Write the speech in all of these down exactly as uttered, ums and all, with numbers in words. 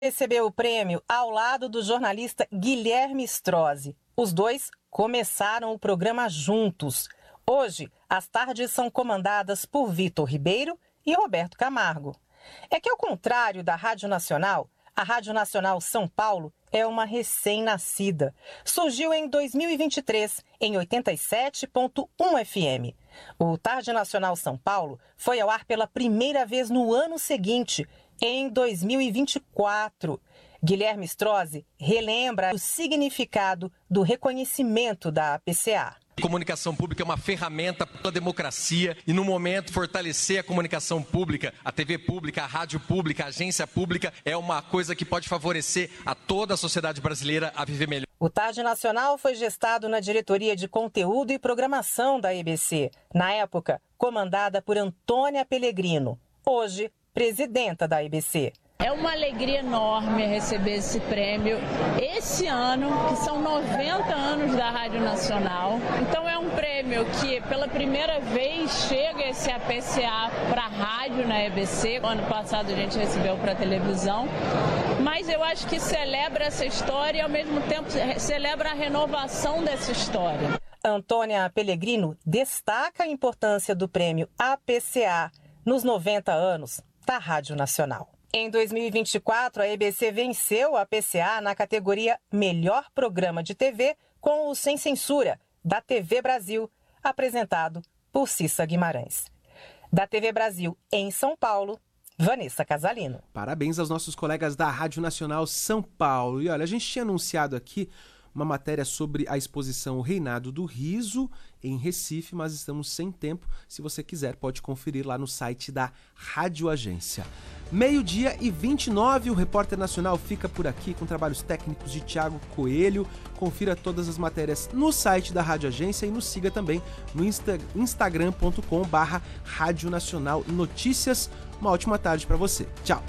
Recebeu o prêmio ao lado do jornalista Guilherme Strozzi. Os dois começaram o programa juntos. Hoje, as tardes são comandadas por Vitor Ribeiro e Roberto Camargo. É que, ao contrário da Rádio Nacional, a Rádio Nacional São Paulo é uma recém-nascida. Surgiu em dois mil e vinte e três, em oitenta e sete ponto um F M. O Tarde Nacional São Paulo foi ao ar pela primeira vez no ano seguinte, em dois mil e vinte e quatro. Guilherme Strozzi relembra o significado do reconhecimento da A P C A. A comunicação pública é uma ferramenta para a democracia e, no momento, fortalecer a comunicação pública, a T V pública, a rádio pública, a agência pública, é uma coisa que pode favorecer a toda a sociedade brasileira a viver melhor. O Tarde Nacional foi gestado na Diretoria de Conteúdo e Programação da E B C, na época comandada por Antônia Pellegrino, hoje presidenta da E B C. É uma alegria enorme receber esse prêmio esse ano, que são noventa anos da Rádio Nacional. Então é um prêmio que pela primeira vez chega esse A P C A para a rádio na E B C. Ano passado a gente recebeu para a televisão. Mas eu acho que celebra essa história e ao mesmo tempo celebra a renovação dessa história. Antônia Pellegrino destaca a importância do prêmio A P C A nos noventa anos da Rádio Nacional. Em dois mil e vinte e quatro, a E B C venceu a A P C A na categoria Melhor Programa de T V com o Sem Censura, da T V Brasil, apresentado por Cissa Guimarães. Da T V Brasil em São Paulo, Vanessa Casalino. Parabéns aos nossos colegas da Rádio Nacional São Paulo. E olha, a gente tinha anunciado aqui uma matéria sobre a exposição O Reinado do Riso em Recife, mas estamos sem tempo. Se você quiser, pode conferir lá no site da Rádio Agência. Meio-dia e vinte e nove, o Repórter Nacional fica por aqui com trabalhos técnicos de Thiago Coelho. Confira todas as matérias no site da Rádio Agência e nos siga também no insta, instagram ponto com barra Rádio Nacional Notícias. Uma ótima tarde para você. Tchau.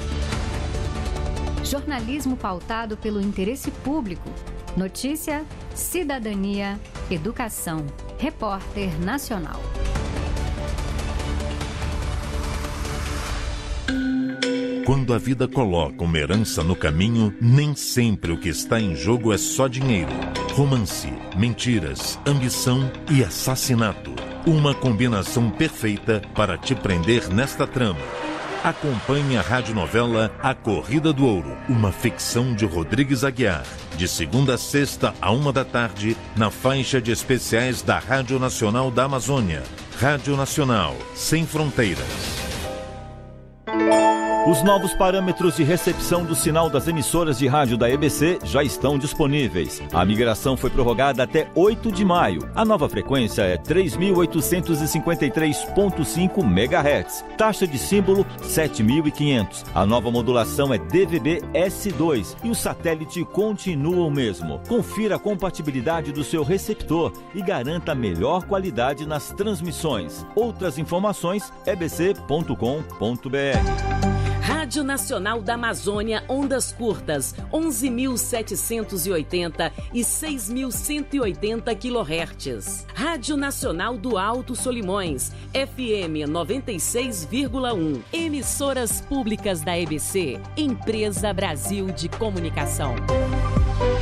Jornalismo pautado pelo interesse público. Notícia, cidadania, educação. Repórter Nacional. Quando a vida coloca uma herança no caminho, nem sempre o que está em jogo é só dinheiro. Romance, mentiras, ambição e assassinato. Uma combinação perfeita para te prender nesta trama. Acompanhe a radionovela A Corrida do Ouro, uma ficção de Rodrigues Aguiar. De segunda a sexta, a uma da tarde, na faixa de especiais da Rádio Nacional da Amazônia. Rádio Nacional, sem fronteiras. Os novos parâmetros de recepção do sinal das emissoras de rádio da E B C já estão disponíveis. A migração foi prorrogada até oito de maio. A nova frequência é três mil oitocentos e cinquenta e três ponto cinco megahertz. Taxa de símbolo sete mil e quinhentos. A nova modulação é D V B S dois e o satélite continua o mesmo. Confira a compatibilidade do seu receptor e garanta a melhor qualidade nas transmissões. Outras informações e b c ponto com ponto b r. Rádio Nacional da Amazônia, ondas curtas, onze mil setecentos e oitenta e seis mil cento e oitenta quilohertz. Rádio Nacional do Alto Solimões, F M noventa e seis vírgula um. Emissoras públicas da E B C, Empresa Brasil de Comunicação.